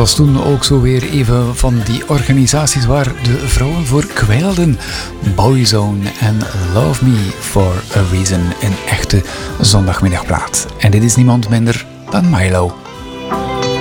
was toen ook zo weer even van die organisaties waar de vrouwen voor kwijlden. Boyzone en Love Me For A Reason, een echte zondagmiddagplaat. En dit is niemand minder dan Milo.